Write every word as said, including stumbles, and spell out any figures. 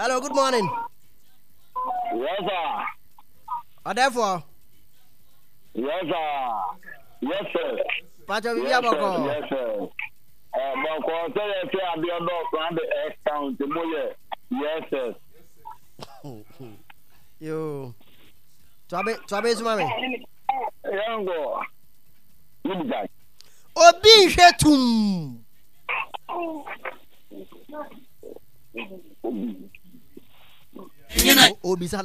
Hello, good morning. Yes, sir. Uh, therefore, Yes, sir. Yes, sir. Pacho Yes, Vivia sir. Boko. Yes, sir. Uh, but say if you have your dog from the X count, the more, yes, sir. Yo. Twabe, Twabe is mommy. Yango. You be that. Obi Shetum. Obi